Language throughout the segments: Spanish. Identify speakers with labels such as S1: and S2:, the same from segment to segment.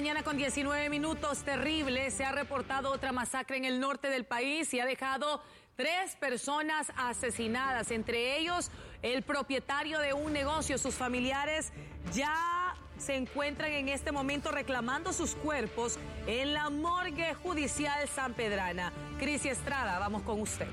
S1: mañana con 19 minutos. Terrible. Se ha reportado otra masacre en el norte del país y ha dejado 3 personas asesinadas, entre ellos el propietario de un negocio. Sus familiares ya se encuentran en este momento reclamando sus cuerpos en la morgue judicial sanpedrana. Cris Estrada, vamos con usted.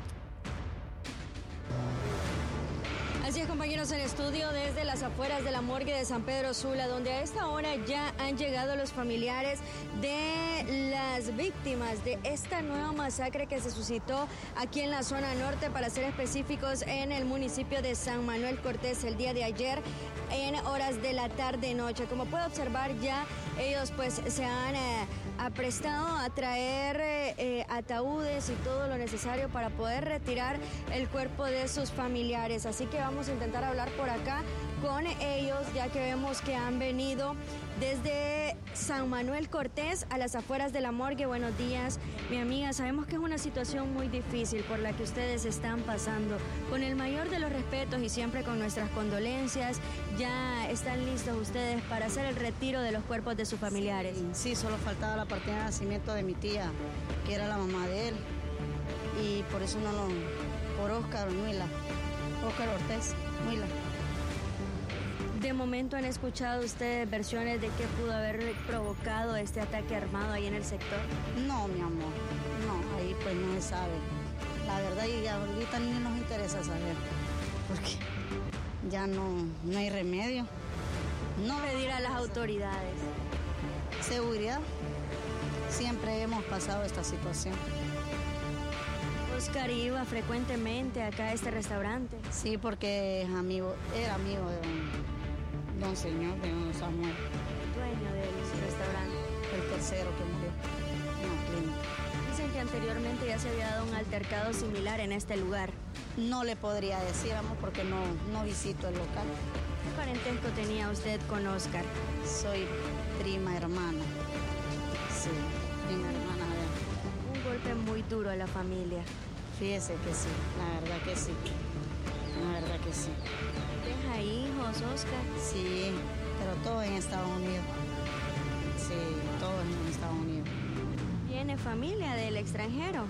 S2: Así es, compañeros, en estudio desde las afueras de la morgue de San Pedro Sula, donde a esta hora ya han llegado los familiares de las víctimas de esta nueva masacre que se suscitó aquí en la zona norte, para ser específicos en el municipio de San Manuel Cortés el día de ayer en horas de la tarde-noche. Como puede observar, ya ellos pues se han aprestado a traer ataúdes y todo lo necesario para poder retirar el cuerpo de sus familiares. Así que vamos a intentar hablar por acá con ellos, ya que vemos que han venido desde San Manuel Cortés a las afueras de la morgue. Buenos días, mi amiga. Sabemos que es una situación muy difícil por la que ustedes están pasando. Con el mayor de los respetos y siempre con nuestras condolencias, ¿ya están listos ustedes para hacer el retiro de los cuerpos de sus familiares?
S3: Sí, solo faltaba la partida de nacimiento de mi tía, que era la mamá de él. Y por eso no lo... por Óscar Ortiz Muila.
S2: De momento, ¿han escuchado ustedes versiones de qué pudo haber provocado este ataque armado ahí en el sector?
S3: No, mi amor, no, ahí pues no se sabe. La verdad, y ahorita ni nos interesa saber, porque ya no hay remedio.
S2: No pedir a las autoridades.
S3: Seguridad. Siempre hemos pasado esta situación.
S2: Óscar iba frecuentemente acá a este restaurante.
S3: Sí, porque era amigo de don señor, de don Samuel.
S2: Dueño del restaurante.
S3: El tercero que murió en la clínica.
S2: Dicen que anteriormente ya se había dado un altercado similar en este lugar.
S3: No le podría decir, amor, porque no visito el local.
S2: ¿Qué parentesco tenía usted con Óscar?
S3: Soy prima hermana. Sí, prima hermana de él.
S2: Un golpe muy duro a la familia.
S3: Fíjese que sí, la verdad que sí. La verdad que sí.
S2: ¿Deja hijos, Óscar?
S3: Sí, pero todo en Estados Unidos. Sí, todo en Estados Unidos.
S2: ¿Tiene familia del extranjero?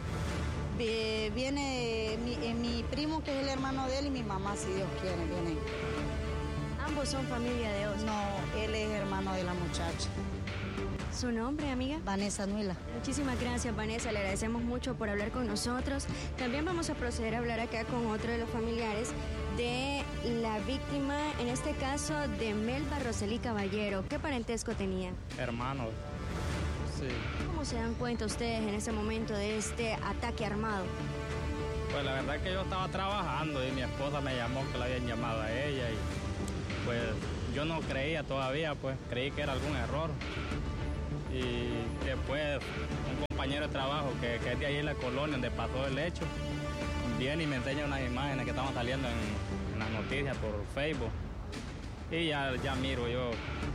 S3: Viene mi primo, que es el hermano de él, y mi mamá, si Dios quiere, viene.
S2: ¿Ambos son familia de Óscar?
S3: No, él es hermano de la muchacha.
S2: ¿Su nombre, amiga?
S3: Vanessa Nuila.
S2: Muchísimas gracias, Vanessa. Le agradecemos mucho por hablar con nosotros. También vamos a proceder a hablar acá con otro de los familiares de la víctima, en este caso de Melba Rosely Caballero. ¿Qué parentesco tenía?
S4: Hermanos, sí.
S2: ¿Cómo se dan cuenta ustedes en ese momento de este ataque armado?
S4: Pues la verdad que yo estaba trabajando y mi esposa me llamó que la habían llamado a ella y pues yo no creía todavía, pues creí que era algún error. Y después un compañero de trabajo que es de ahí en la colonia donde pasó el hecho, viene y me enseña unas imágenes que estaban saliendo en las noticias por Facebook. Y ya miro yo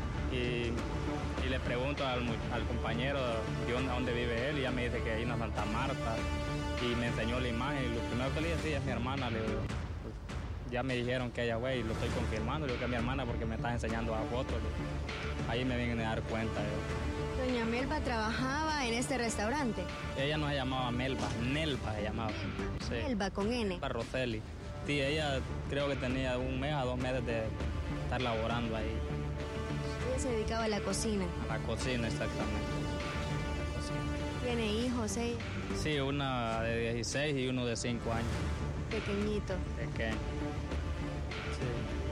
S4: y le pregunto al compañero de dónde vive él, y ya me dice que ahí en Santa Marta, y me enseñó la imagen, y lo primero que le dije, sí, es mi hermana. Le digo, pues, ya me dijeron que ella, güey, y lo estoy confirmando, le digo que es mi hermana porque me está enseñando las fotos. Ahí me vienen a dar cuenta.
S2: Doña Melba trabajaba en este restaurante.
S4: Ella no se llamaba Melba, Nelba se llamaba. Sí.
S2: Melba con N.
S4: Rosely. Sí, ella creo que tenía 1 mes a 2 meses de estar laborando ahí.
S2: Ella se dedicaba a la cocina.
S4: A la cocina, exactamente. La cocina.
S2: ¿Tiene hijos ella?
S4: Sí, una de 16 y uno de 5 años.
S2: Pequeñito.
S4: Pequeño. Sí.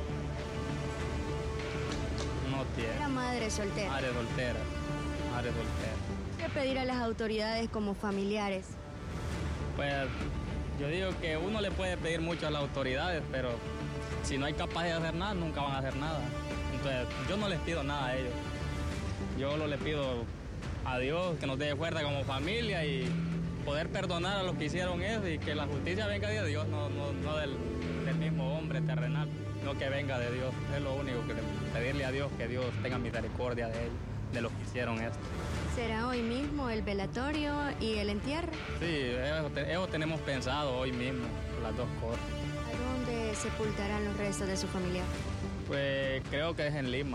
S4: No tiene.
S2: Era madre soltera.
S4: Madre soltera.
S2: ¿Qué pedir a las autoridades como familiares?
S4: Pues yo digo que uno le puede pedir mucho a las autoridades, pero si no hay capacidad de hacer nada, nunca van a hacer nada. Entonces yo no les pido nada a ellos. Yo solo les pido a Dios que nos dé fuerza como familia y poder perdonar a los que hicieron eso, y que la justicia venga de Dios, no del mismo hombre terrenal, no que venga de Dios. Es lo único que pedirle a Dios, que Dios tenga misericordia de ellos, de los que hicieron esto.
S2: ¿Será hoy mismo el velatorio y el entierro?
S4: Sí, eso tenemos pensado hoy mismo, las dos cosas.
S2: ¿A dónde sepultarán los restos de su familiar?
S4: Pues creo que es en Lima.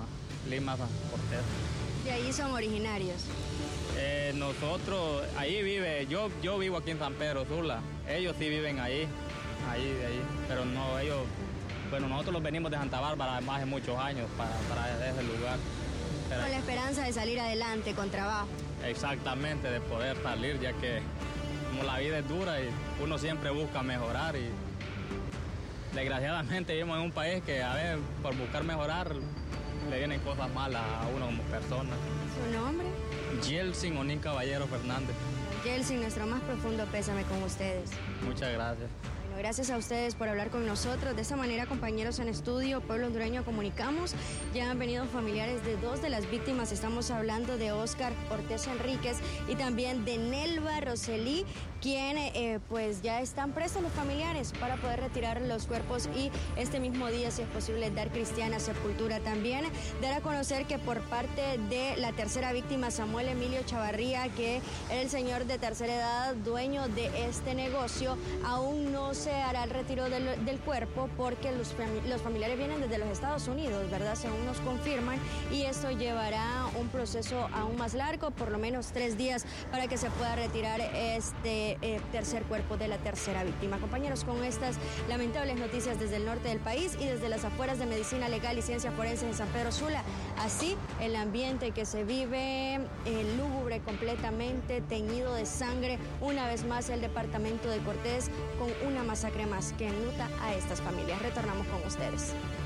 S4: Lima Cortés.
S2: ¿De ahí son originarios?
S4: Nosotros, ahí vive, yo vivo aquí en San Pedro Sula, ellos sí viven ahí, pero no, ellos, bueno, nosotros los venimos de Santa Bárbara más de muchos años para ese lugar. Pero,
S2: con la esperanza de salir adelante con trabajo.
S4: Exactamente, de poder salir, ya que como la vida es dura y uno siempre busca mejorar y desgraciadamente vivimos en un país que a veces por buscar mejorar le vienen cosas malas a uno como persona.
S2: ¿Su nombre?
S4: Yeltsin Onín Caballero Fernández.
S2: Yeltsin, nuestro más profundo pésame con ustedes.
S4: Muchas gracias.
S2: Bueno, gracias a ustedes por hablar con nosotros. De esta manera, compañeros en estudio, Pueblo Hondureño Comunicamos, ya han venido familiares de 2 de las víctimas. Estamos hablando de Óscar Ortiz Enríquez y también de Nelva Roselí, quien pues ya están prestos los familiares para poder retirar los cuerpos y este mismo día, si es posible, dar cristiana sepultura. También dar a conocer que por parte de la tercera víctima, Samuel Emilio Chavarría, que era el señor de tercera edad, dueño de este negocio, aún no se hará el retiro del cuerpo porque los familiares vienen desde los Estados Unidos, ¿verdad? Según nos confirman, y esto llevará un proceso aún más largo, por lo menos 3 días, para que se pueda retirar este tercer cuerpo de la tercera víctima. Compañeros, con estas lamentables noticias desde el norte del país y desde las afueras de Medicina Legal y Ciencia Forense en San Pedro Sula, así el ambiente que se vive lúgubre, completamente teñido de sangre, una vez más el departamento de Cortés con una masacre más que enluta a estas familias. Retornamos con ustedes.